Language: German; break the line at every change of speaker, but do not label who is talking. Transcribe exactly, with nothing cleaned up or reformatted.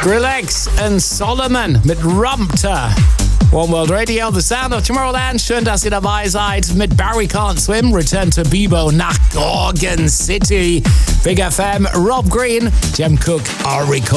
Skrillex und Solomon mit Rumpter. One World Radio, the sound of Tomorrowland. Schön, dass ihr dabei seid mit Barry Can't Swim, Return to Bebo nach Gorgon City. Big F M, Rob Green, Jem Cook, Ari